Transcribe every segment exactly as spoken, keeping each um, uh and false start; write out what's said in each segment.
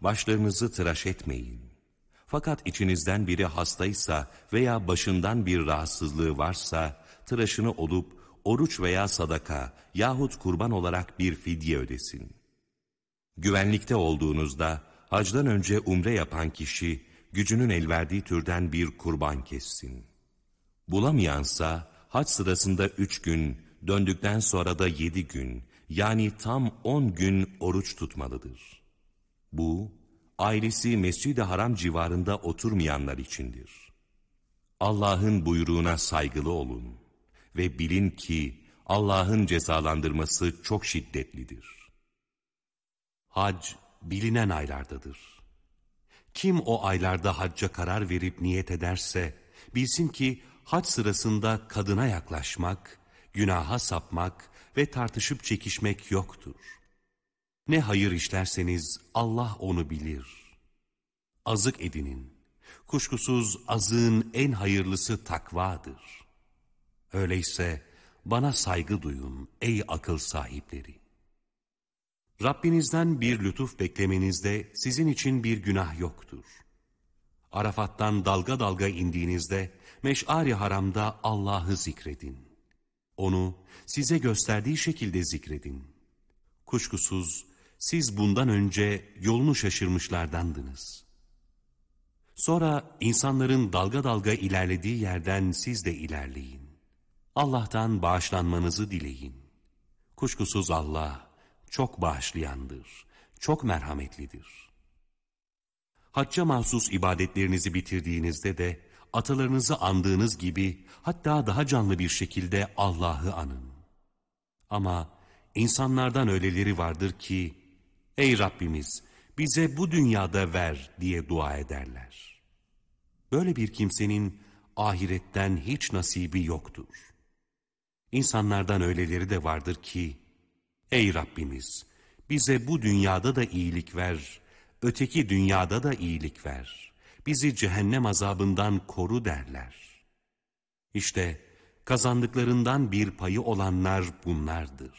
başlarınızı tıraş etmeyin. Fakat içinizden biri hastaysa veya başından bir rahatsızlığı varsa, tıraşını olup oruç veya sadaka yahut kurban olarak bir fidye ödesin. Güvenlikte olduğunuzda, hacdan önce umre yapan kişi, gücünün elverdiği türden bir kurban kessin. Bulamayansa, hac sırasında üç gün, döndükten sonra da yedi gün, yani tam on gün oruç tutmalıdır. Bu, ailesi Mescid-i Haram civarında oturmayanlar içindir. Allah'ın buyruğuna saygılı olun ve bilin ki Allah'ın cezalandırması çok şiddetlidir. Hac bilinen aylardadır. Kim o aylarda hacca karar verip niyet ederse, bilsin ki hac sırasında kadına yaklaşmak, günaha sapmak ve tartışıp çekişmek yoktur. Ne hayır işlerseniz Allah onu bilir. Azık edinin. Kuşkusuz azığın en hayırlısı takvadır. Öyleyse bana saygı duyun ey akıl sahipleri. Rabbinizden bir lütuf beklemenizde sizin için bir günah yoktur. Arafat'tan dalga dalga indiğinizde Meş'ar-i Haram'da Allah'ı zikredin. Onu size gösterdiği şekilde zikredin. Kuşkusuz siz bundan önce yolunu şaşırmışlardandınız. Sonra insanların dalga dalga ilerlediği yerden siz de ilerleyin. Allah'tan bağışlanmanızı dileyin. Kuşkusuz Allah çok bağışlayandır, çok merhametlidir. Hacca mahsus ibadetlerinizi bitirdiğinizde de atalarınızı andığınız gibi hatta daha canlı bir şekilde Allah'ı anın. Ama insanlardan öyleleri vardır ki, ey Rabbimiz bize bu dünyada ver diye dua ederler. Böyle bir kimsenin ahiretten hiç nasibi yoktur. İnsanlardan öyleleri de vardır ki, ey Rabbimiz bize bu dünyada da iyilik ver, öteki dünyada da iyilik ver, bizi cehennem azabından koru derler. İşte kazandıklarından bir payı olanlar bunlardır.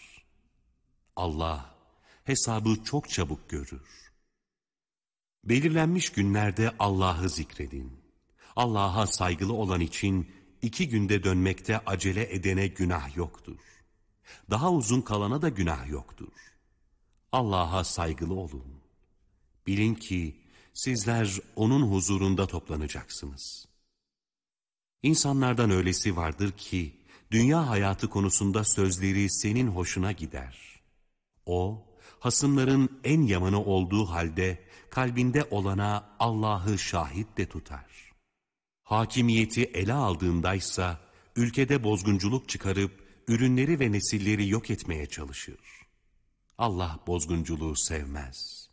Allah hesabı çok çabuk görür. Belirlenmiş günlerde Allah'ı zikredin. Allah'a saygılı olan için iki günde dönmekte acele edene günah yoktur. Daha uzun kalana da günah yoktur. Allah'a saygılı olun. Bilin ki sizler onun huzurunda toplanacaksınız. İnsanlardan öylesi vardır ki dünya hayatı konusunda sözleri senin hoşuna gider. O, hasımların en yamanı olduğu halde kalbinde olana Allah'ı şahit de tutar. Hakimiyeti ele aldığındaysa ülkede bozgunculuk çıkarıp ürünleri ve nesilleri yok etmeye çalışır. Allah bozgunculuğu sevmez.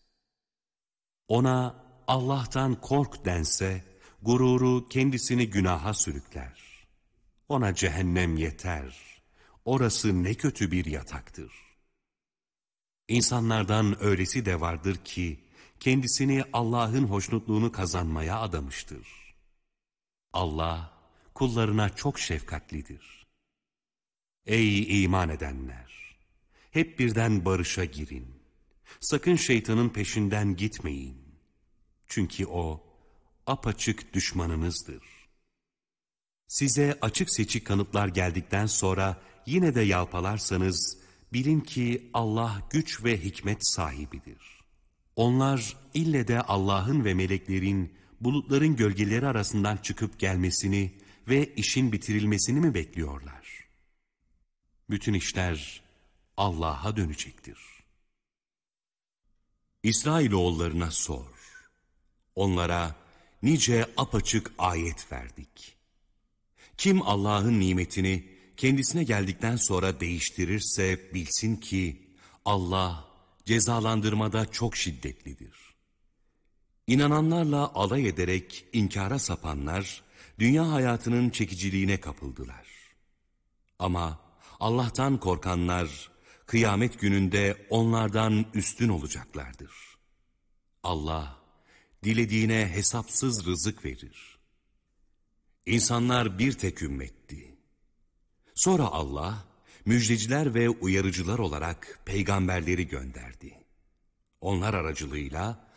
Ona Allah'tan kork dense, gururu kendisini günaha sürükler. Ona cehennem yeter. Orası ne kötü bir yataktır. İnsanlardan öylesi de vardır ki, kendisini Allah'ın hoşnutluğunu kazanmaya adamıştır. Allah, kullarına çok şefkatlidir. Ey iman edenler! Hep birden barışa girin. Sakın şeytanın peşinden gitmeyin. Çünkü o, apaçık düşmanınızdır. Size açık seçik kanıtlar geldikten sonra yine de yalpalarsanız, bilin ki Allah güç ve hikmet sahibidir. Onlar ille de Allah'ın ve meleklerin bulutların gölgeleri arasından çıkıp gelmesini ve işin bitirilmesini mi bekliyorlar? Bütün işler Allah'a dönecektir. İsrailoğullarına sor. Onlara nice apaçık ayet verdik. Kim Allah'ın nimetini kendisine geldikten sonra değiştirirse bilsin ki Allah cezalandırmada çok şiddetlidir. İnananlarla alay ederek inkara sapanlar dünya hayatının çekiciliğine kapıldılar. Ama Allah'tan korkanlar kıyamet gününde onlardan üstün olacaklardır. Allah dilediğine hesapsız rızık verir. İnsanlar bir tek ümmetti. Sonra Allah müjdeciler ve uyarıcılar olarak peygamberleri gönderdi. Onlar aracılığıyla